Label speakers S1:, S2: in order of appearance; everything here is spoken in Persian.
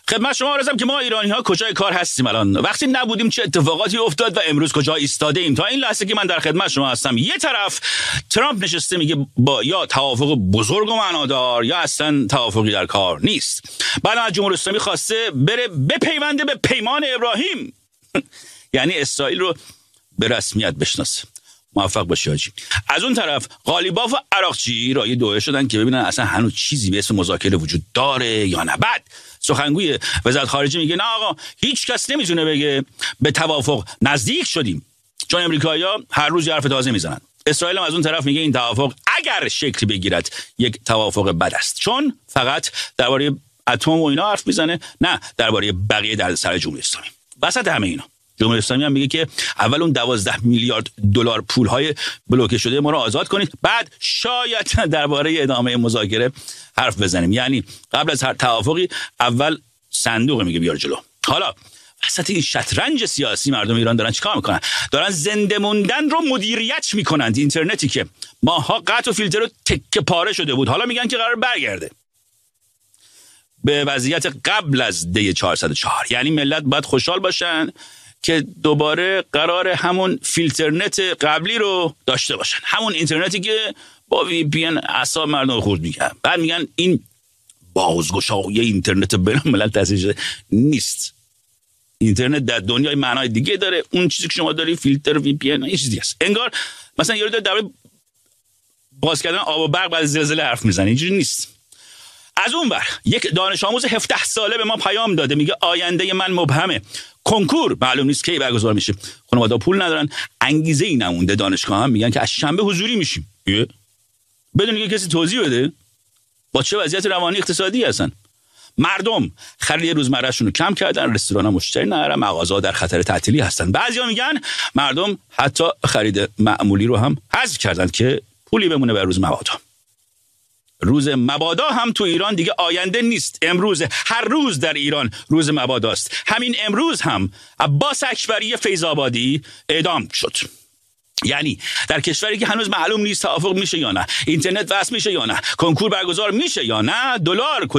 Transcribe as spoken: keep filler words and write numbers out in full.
S1: خدمت شما عرضم که ما ایرانی‌ها کجای کار هستیم الان، وقتی نبودیم چه اتفاقاتی افتاد و امروز کجا ایستاده ایم. تا این لحظه که من در خدمت شما هستم، یه طرف ترامپ نشسته میگه با یا توافق بزرگ و معنادار یا اصلا توافقی در کار نیست. بعد از جمهوری اسلامی خواسته بره بپیونده به پیمان ابراهیم یعنی اسرائیل رو به رسمیت بشناسه. موفق باشی حاجی. از اون طرف قالیباف و عراقچی رای دوئه شدن که ببینن اصلا هنوز چیزی به اسم مذاکره وجود داره یا نه. بعد سخنگوی وزارت خارجه میگه نه آقا، هیچ کس نمیتونه بگه به توافق نزدیک شدیم، چون امریکایی‌ها هر روز حرف تازه میزنن. اسرائیل هم از اون طرف میگه این توافق اگر شکل بگیرد یک توافق بد است، چون فقط درباره اتم و اینا حرف میزنه، نه درباره بقیه دردسر جمهوری اسلامی. وسط همه اینا جمهوری اسلامی هم میگه که اول اون دوازده میلیارد دلار پولهای بلوکه شده ما رو آزاد کنید، بعد شاید درباره ادامه مذاکره حرف بزنیم. یعنی قبل از هر توافقی اول صندوق میگه بیار جلو. حالا وسط این شطرنج سیاسی مردم ایران دارن چیکار میکنن؟ دارن زنده موندن رو مدیریت میکنند. اینترنتی که ماها قطع و فیلتر رو تکه پاره شده بود، حالا میگن که قرار برگرده به وضعیت قبل از دی چهارصد و چهار. یعنی ملت باید خوشحال باشن که دوباره قرار همون فیلترنت قبلی رو داشته باشن، همون اینترنتی که با وی پی ان اعصاب مردم خورد میکنه. بعد میگن این بازگشایی اینترنت بین الملل تأسیس شده. نیست. اینترنت در دنیای معنای دیگه داره. اون چیزی که شما داری فیلتر وی پی ان این چیزی است. انگار مثلا یارو داره درباره باز کردن آب و برق بعد زلزله حرف میزنه. اینجوری نیست. از اون ور یک دانش آموز هفده ساله به ما پیام داده، میگه آینده من مبهمه، کنکور معلوم نیست کی برگزار میشه، خانواده پول ندارن، انگیزه ای نمونده. دانشگاه هم میگن که از شنبه حضوری میشیم بدون که کسی توضیح بده با چه وضعیت روانی اقتصادی هستن. مردم خرید روزمرهشون رو کم کردن، رستوران ها مشتری ندارن، مغازه‌ها در خطر تعطیلی هستن. بعضیا میگن مردم حتی خرید معمولی رو هم حذف کردن که پولی بمونه برای روز مبادا. روز مبادا هم تو ایران دیگه آینده نیست، امروز. هر روز در ایران روز مباداست. همین امروز هم عباس اکبری فیض‌آبادی اعدام شد. یعنی در کشوری که هنوز معلوم نیست توافق میشه یا نه، اینترنت وصل میشه یا نه، کنکور برگزار میشه یا نه، دلار